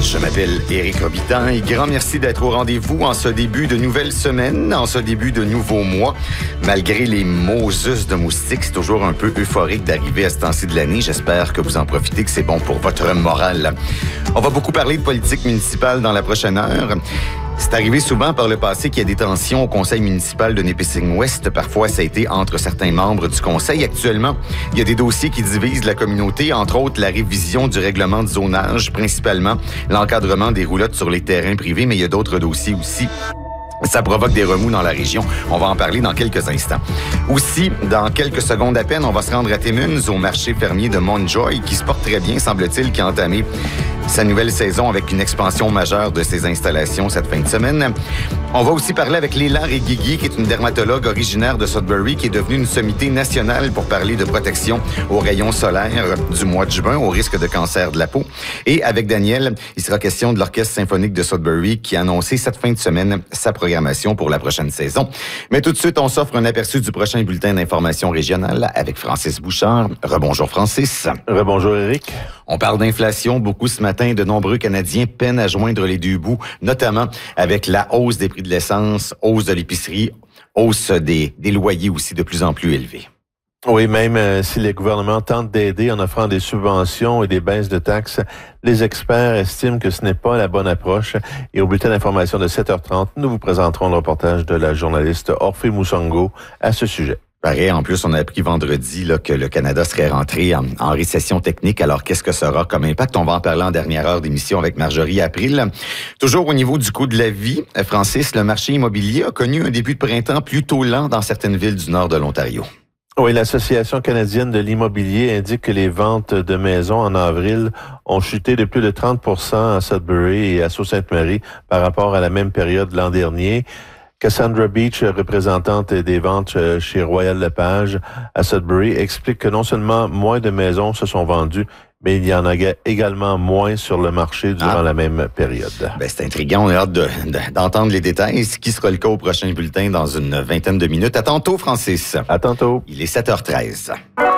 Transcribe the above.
Je m'appelle Éric Robitaille et grand merci d'être au rendez-vous en ce début de nouvelle semaine, en ce début de nouveau mois. Malgré les Moses de moustiques, c'est toujours un peu euphorique d'arriver à ce temps-ci de l'année. J'espère que vous en profitez, que c'est bon pour votre morale. On va beaucoup parler de politique municipale dans la prochaine heure. C'est arrivé souvent par le passé qu'il y a des tensions au conseil municipal de Nipissing-Ouest. Parfois, ça a été entre certains membres du conseil. Actuellement, il y a des dossiers qui divisent la communauté, entre autres la révision du règlement de zonage, principalement l'encadrement des roulottes sur les terrains privés, mais il y a d'autres dossiers aussi. Ça provoque des remous dans la région. On va en parler dans quelques instants. Aussi, dans quelques secondes à peine, on va se rendre à Timmins, au marché fermier de Montjoy, qui se porte très bien, semble-t-il, qui a entamé sa nouvelle saison avec une expansion majeure de ses installations cette fin de semaine. On va aussi parler avec Léla Réguigui, qui est une dermatologue originaire de Sudbury, qui est devenue une sommité nationale pour parler de protection aux rayons solaires du mois de juin, au risque de cancer de la peau. Et avec Daniel, il sera question de l'Orchestre symphonique de Sudbury, qui a annoncé cette fin de semaine sa programmation pour la prochaine saison. Mais tout de suite, on s'offre un aperçu du prochain bulletin d'information régionale avec Francis Bouchard. Rebonjour Francis. Rebonjour Éric. On parle d'inflation beaucoup ce matin. De nombreux Canadiens peinent à joindre les deux bouts, notamment avec la hausse des prix de l'essence, hausse de l'épicerie, hausse des loyers aussi de plus en plus élevés. Oui, même si les gouvernements tentent d'aider en offrant des subventions et des baisses de taxes, les experts estiment que ce n'est pas la bonne approche. Et au bulletin d'information de 7h30, nous vous présenterons le reportage de la journaliste Orphée Moussango à ce sujet. Pareil, en plus, on a appris vendredi là, que le Canada serait rentré en récession technique. Alors, qu'est-ce que ça aura comme impact? On va en parler en dernière heure d'émission avec Marjorie April. Toujours au niveau du coût de la vie, Francis, le marché immobilier a connu un début de printemps plutôt lent dans certaines villes du nord de l'Ontario. Oui, l'Association canadienne de l'immobilier indique que les ventes de maisons en avril ont chuté de plus de 30% à Sudbury et à Sault-Sainte-Marie par rapport à la même période l'an dernier. Cassandra Beach, représentante des ventes chez Royal Lepage à Sudbury, explique que non seulement moins de maisons se sont vendues, mais il y en a également moins sur le marché durant la même période. Ben, c'est intriguant. On a hâte d'entendre les détails. Ce qui sera le cas au prochain bulletin dans une vingtaine de minutes. À tantôt, Francis. À tantôt. Il est 7h13.